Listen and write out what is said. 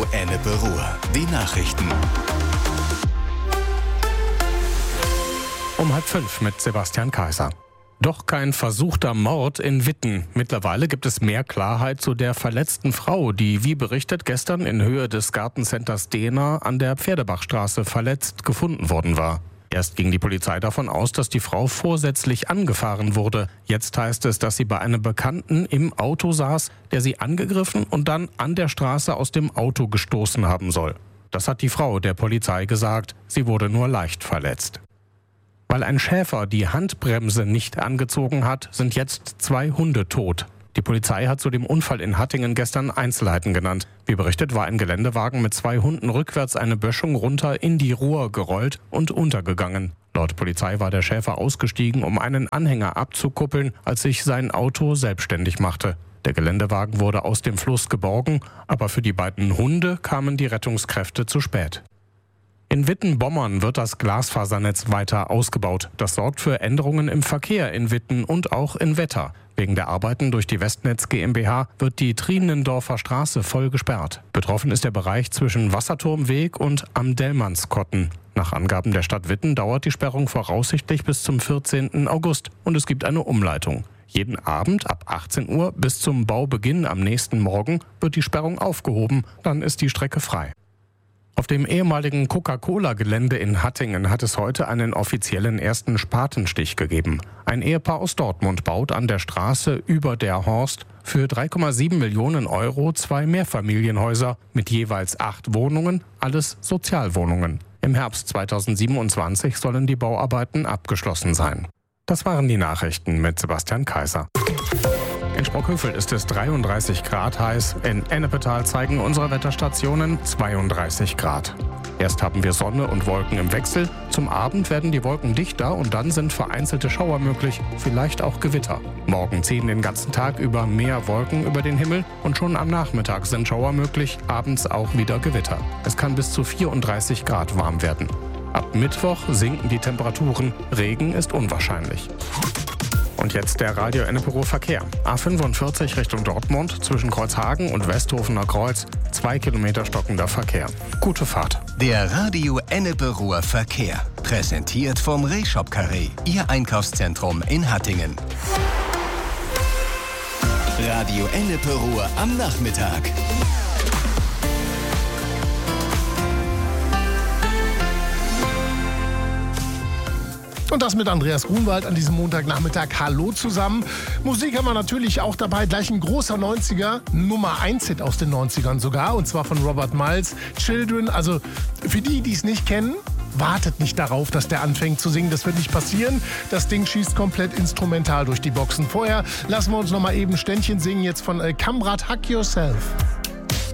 Ennepe Ruhr. Die Nachrichten. Um 4:30 mit Sebastian Kaiser. Doch kein versuchter Mord in Witten. Mittlerweile gibt es mehr Klarheit zu der verletzten Frau, die, wie berichtet, gestern in Höhe des Gartencenters Dehna an der Pferdebachstraße verletzt gefunden worden war. Erst ging die Polizei davon aus, dass die Frau vorsätzlich angefahren wurde. Jetzt heißt es, dass sie bei einem Bekannten im Auto saß, der sie angegriffen und dann an der Straße aus dem Auto gestoßen haben soll. Das hat die Frau der Polizei gesagt. Sie wurde nur leicht verletzt. Weil ein Schäfer die Handbremse nicht angezogen hat, sind jetzt 2 Hunde tot. Die Polizei hat zu dem Unfall in Hattingen gestern Einzelheiten genannt. Wie berichtet, war ein Geländewagen mit 2 Hunden rückwärts eine Böschung runter in die Ruhr gerollt und untergegangen. Laut Polizei war der Schäfer ausgestiegen, um einen Anhänger abzukuppeln, als sich sein Auto selbstständig machte. Der Geländewagen wurde aus dem Fluss geborgen, aber für die beiden Hunde kamen die Rettungskräfte zu spät. In Witten-Bommern wird das Glasfasernetz weiter ausgebaut. Das sorgt für Änderungen im Verkehr in Witten und auch in Wetter. Wegen der Arbeiten durch die Westnetz GmbH wird die Trienendorfer Straße voll gesperrt. Betroffen ist der Bereich zwischen Wasserturmweg und am Dellmannskotten. Nach Angaben der Stadt Witten dauert die Sperrung voraussichtlich bis zum 14. August und es gibt eine Umleitung. Jeden Abend ab 18 Uhr bis zum Baubeginn am nächsten Morgen wird die Sperrung aufgehoben, dann ist die Strecke frei. Auf dem ehemaligen Coca-Cola-Gelände in Hattingen hat es heute einen offiziellen ersten Spatenstich gegeben. Ein Ehepaar aus Dortmund baut an der Straße über der Horst für 3,7 Millionen Euro 2 Mehrfamilienhäuser mit jeweils 8 Wohnungen, alles Sozialwohnungen. Im Herbst 2027 sollen die Bauarbeiten abgeschlossen sein. Das waren die Nachrichten mit Sebastian Kaiser. In Sprockhövel ist es 33 Grad heiß. In Ennepetal zeigen unsere Wetterstationen 32 Grad. Erst haben wir Sonne und Wolken im Wechsel. Zum Abend werden die Wolken dichter und dann sind vereinzelte Schauer möglich, vielleicht auch Gewitter. Morgen ziehen den ganzen Tag über mehr Wolken über den Himmel und schon am Nachmittag sind Schauer möglich, abends auch wieder Gewitter. Es kann bis zu 34 Grad warm werden. Ab Mittwoch sinken die Temperaturen. Regen ist unwahrscheinlich. Und jetzt der Radio Ennepe Ruhr Verkehr. A45 Richtung Dortmund zwischen Kreuzhagen und Westhofener Kreuz. 2 Kilometer stockender Verkehr. Gute Fahrt. Der Radio Ennepe Ruhr Verkehr. Präsentiert vom Rehshop Carré. Ihr Einkaufszentrum in Hattingen. Radio Ennepe Ruhr am Nachmittag. Und das mit Andreas Grunwald an diesem Montagnachmittag. Hallo zusammen. Musik haben wir natürlich auch dabei. Gleich ein großer 90er, Nummer 1-Hit aus den 90ern sogar. Und zwar von Robert Miles, Children. Also für die, die es nicht kennen, wartet nicht darauf, dass der anfängt zu singen. Das wird nicht passieren. Das Ding schießt komplett instrumental durch die Boxen. Vorher lassen wir uns noch mal eben Ständchen singen. Jetzt von Kamrat, Hack Yourself.